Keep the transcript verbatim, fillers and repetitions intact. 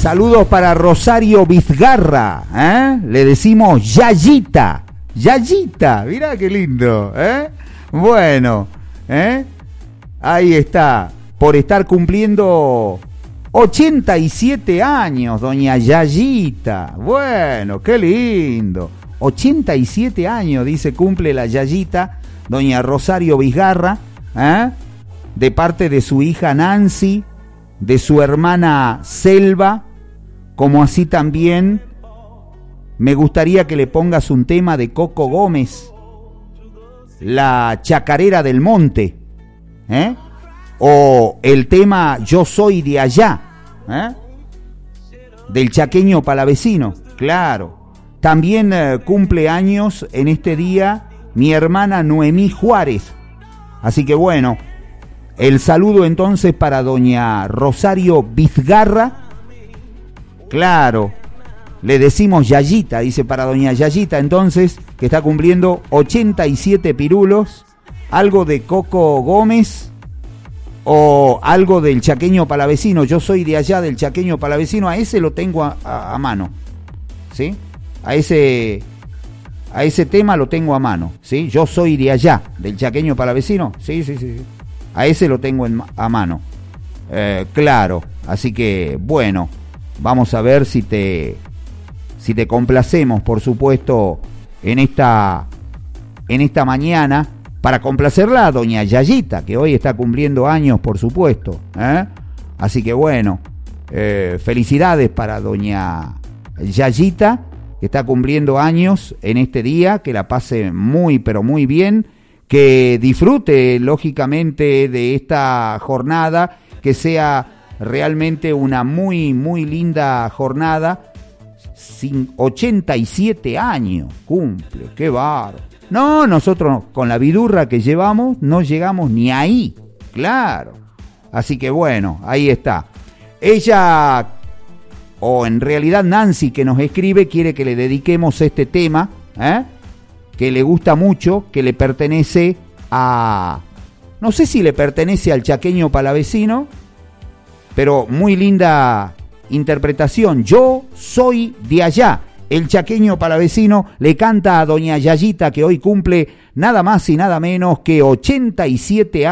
Saludos para Rosario Vizgarra, ¿eh? Le decimos Yayita, Yayita, mirá qué lindo, ¿eh? Bueno, ¿eh? Ahí está, por estar cumpliendo ochenta y siete años, doña Yayita. Bueno, qué lindo. ochenta y siete años, dice, cumple la Yayita, doña Rosario Vizgarra, ¿eh? De parte de su hija Nancy, de su hermana Selva, como así también me gustaría que le pongas un tema de Coco Gómez, La Chacarera del Monte, ¿eh? O el tema Yo Soy de Allá, ¿eh? Del chaqueño palavecino, claro. También eh, cumple años en este día mi hermana Noemí Juárez. Así que bueno, el saludo entonces para doña Rosario Vizgarra. Claro, le decimos Yayita, dice para doña Yayita entonces, que está cumpliendo ochenta y siete pirulos. Algo de Coco Gómez o algo del chaqueño palavecino. Yo soy de allá del chaqueño palavecino, a ese lo tengo a, a, a mano, ¿sí? A ese, a ese tema lo tengo a mano, ¿sí? Yo soy de allá del chaqueño palavecino, sí, sí, sí, sí. A ese lo tengo en, a mano, eh, claro. Así que bueno, vamos a ver si te, si te complacemos, por supuesto, en esta, en esta mañana. Para complacerla a doña Yayita, que hoy está cumpliendo años, por supuesto, ¿eh? Así que bueno, eh, felicidades para doña Yayita, que está cumpliendo años en este día, que la pase muy, pero muy bien, que disfrute, lógicamente, de esta jornada, que sea realmente una muy, muy linda jornada. Sin ochenta y siete años cumple, qué bárbaro. No, nosotros con la vidurra que llevamos no llegamos ni ahí, claro. Así que bueno, ahí está. Ella, o en realidad Nancy que nos escribe, quiere que le dediquemos este tema, ¿eh? Que le gusta mucho, que le pertenece a... No sé si le pertenece al chaqueño palavecino, pero muy linda interpretación. Yo soy de allá. El chaqueño palavecino le canta a doña Yayita, que hoy cumple nada más y nada menos que ochenta y siete años.